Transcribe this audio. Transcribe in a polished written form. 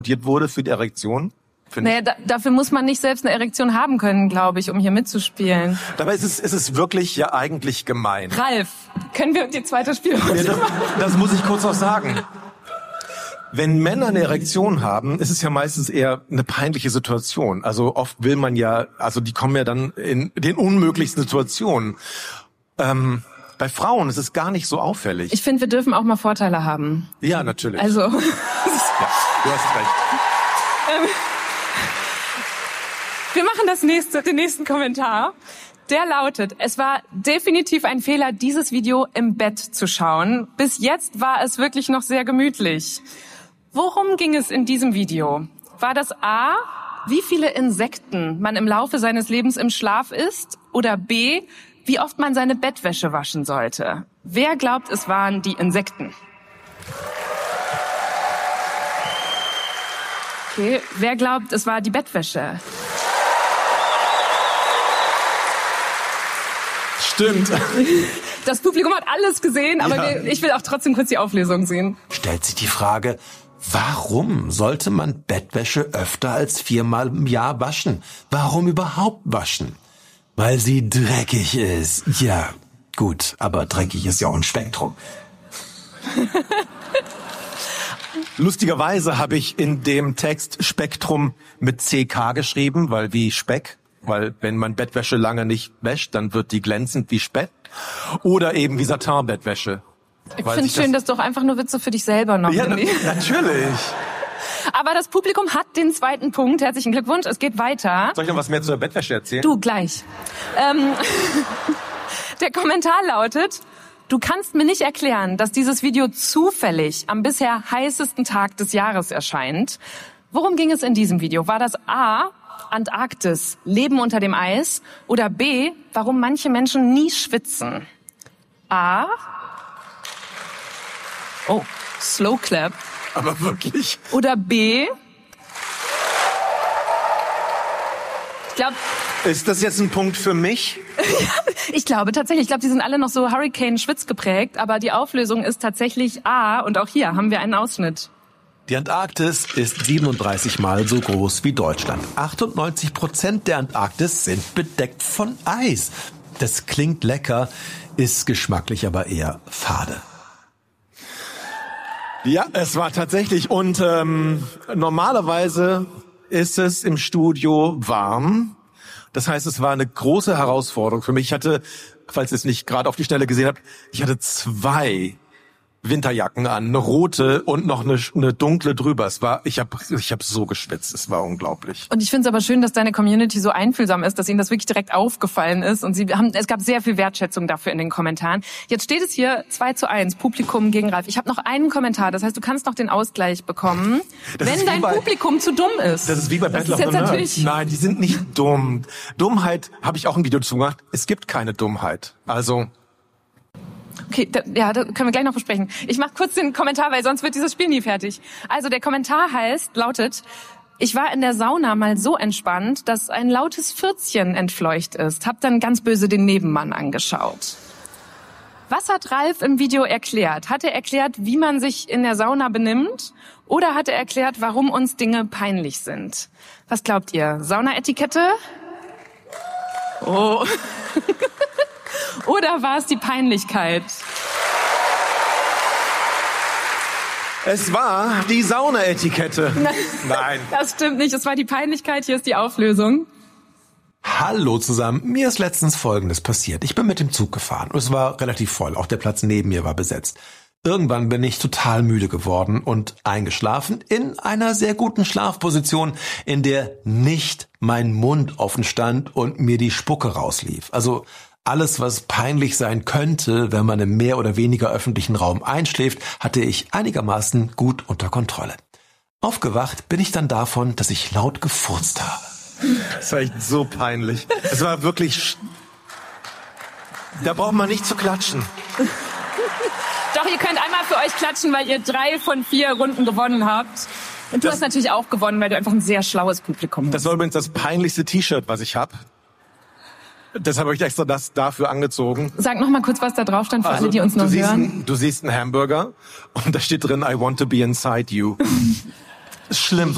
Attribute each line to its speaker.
Speaker 1: wurde für die Erektion.
Speaker 2: Naja, dafür muss man nicht selbst eine Erektion haben können, glaube ich, um hier mitzuspielen.
Speaker 1: Dabei ist es wirklich ja eigentlich gemein.
Speaker 2: Ralf, können wir die zweite Spielrunde machen?
Speaker 1: Das muss ich kurz noch sagen. Wenn Männer eine Erektion haben, ist es ja meistens eher eine peinliche Situation. Also oft will man ja, also die kommen ja dann in den unmöglichsten Situationen. Bei Frauen ist es gar nicht so auffällig.
Speaker 2: Ich finde, wir dürfen auch mal Vorteile haben.
Speaker 1: Ja, natürlich.
Speaker 2: Also.
Speaker 1: Ja, du hast recht.
Speaker 2: Wir machen den nächsten Kommentar. Der lautet: Es war definitiv ein Fehler, dieses Video im Bett zu schauen. Bis jetzt war es wirklich noch sehr gemütlich. Worum ging es in diesem Video? War das A, wie viele Insekten man im Laufe seines Lebens im Schlaf isst? Oder B, wie oft man seine Bettwäsche waschen sollte? Wer glaubt, es waren die Insekten? Okay, wer glaubt, es war die Bettwäsche?
Speaker 1: Stimmt.
Speaker 2: Das Publikum hat alles gesehen, aber ja. Ich will auch trotzdem kurz die Auflösung sehen.
Speaker 3: Stellt sich die Frage, warum sollte man Bettwäsche öfter als 4-mal im Jahr waschen? Warum überhaupt waschen? Weil sie dreckig ist. Ja, gut, aber dreckig ist ja auch ein Spektrum.
Speaker 1: Lustigerweise habe ich in dem Text Spektrum mit CK geschrieben, weil wie Speck. Weil wenn man Bettwäsche lange nicht wäscht, dann wird die glänzend wie Speck. Oder eben wie Satin-Bettwäsche.
Speaker 2: Ich finde es schön, dass du auch einfach nur Witze für dich selber noch.
Speaker 1: Ja, natürlich.
Speaker 2: Aber das Publikum hat den zweiten Punkt. Herzlichen Glückwunsch, es geht weiter.
Speaker 1: Soll ich noch was mehr zu der Bettwäsche erzählen?
Speaker 2: Du, gleich. Der Kommentar lautet: Du kannst mir nicht erklären, dass dieses Video zufällig am bisher heißesten Tag des Jahres erscheint. Worum ging es in diesem Video? War das A, Antarktis, Leben unter dem Eis? Oder B, warum manche Menschen nie schwitzen? A. Oh, Slow Clap.
Speaker 1: Aber wirklich?
Speaker 2: Oder B. Ich glaube.
Speaker 1: Ist das jetzt ein Punkt für mich?
Speaker 2: Ich glaube tatsächlich. Ich glaube, die sind alle noch so Hurricane-Schwitz geprägt. Aber die Auflösung ist tatsächlich A. Und auch hier haben wir einen Ausschnitt.
Speaker 3: Die Antarktis ist 37 Mal so groß wie Deutschland. 98% der Antarktis sind bedeckt von Eis. Das klingt lecker, ist geschmacklich aber eher fade.
Speaker 1: Ja, es war tatsächlich. Und normalerweise ist es im Studio warm. Das heißt, es war eine große Herausforderung für mich. Ich hatte, falls ihr es nicht gerade auf die Schnelle gesehen habt, ich hatte 2 Winterjacken an, eine rote und noch eine dunkle drüber. Ich hab so geschwitzt, es war unglaublich.
Speaker 2: Und ich finde es aber schön, dass deine Community so einfühlsam ist, dass ihnen das wirklich direkt aufgefallen ist. Und es gab sehr viel Wertschätzung dafür in den Kommentaren. Jetzt steht es hier 2:1, Publikum gegen Ralf. Ich habe noch einen Kommentar, das heißt, du kannst noch den Ausgleich bekommen, wenn dein Publikum zu dumm ist.
Speaker 1: Das ist wie bei Battle of the Nerds. Nein, die sind nicht dumm. Dummheit, habe ich auch ein Video dazu gemacht. Es gibt keine Dummheit. Also...
Speaker 2: Okay, da können wir gleich noch besprechen. Ich mache kurz den Kommentar, weil sonst wird dieses Spiel nie fertig. Also der Kommentar lautet: Ich war in der Sauna mal so entspannt, dass ein lautes Pfürzchen entfleucht ist. Hab dann ganz böse den Nebenmann angeschaut. Was hat Ralf im Video erklärt? Hat er erklärt, wie man sich in der Sauna benimmt? Oder hat er erklärt, warum uns Dinge peinlich sind? Was glaubt ihr? Saunaetikette? Oh... Oder war es die Peinlichkeit?
Speaker 1: Es war die Saunaetikette. Nein.
Speaker 2: Das stimmt nicht, es war die Peinlichkeit. Hier ist die Auflösung.
Speaker 3: Hallo zusammen, mir ist letztens Folgendes passiert. Ich bin mit dem Zug gefahren und es war relativ voll, auch der Platz neben mir war besetzt. Irgendwann bin ich total müde geworden und eingeschlafen in einer sehr guten Schlafposition, in der nicht mein Mund offen stand und mir die Spucke rauslief. Also alles, was peinlich sein könnte, wenn man im mehr oder weniger öffentlichen Raum einschläft, hatte ich einigermaßen gut unter Kontrolle. Aufgewacht bin ich dann davon, dass ich laut gefurzt habe.
Speaker 1: Das war echt so peinlich. Es war wirklich... Da braucht man nicht zu klatschen.
Speaker 2: Doch, ihr könnt einmal für euch klatschen, weil ihr 3 von 4 Runden gewonnen habt. Und du hast natürlich auch gewonnen, weil du einfach ein sehr schlaues Publikum hast.
Speaker 1: Das war übrigens das peinlichste T-Shirt, was ich habe. Deshalb habe ich extra das dafür angezogen.
Speaker 2: Sag noch mal kurz, was da drauf stand für alle, die uns noch hören.
Speaker 1: Du siehst einen Hamburger und da steht drin, I want to be inside you. Ist schlimm.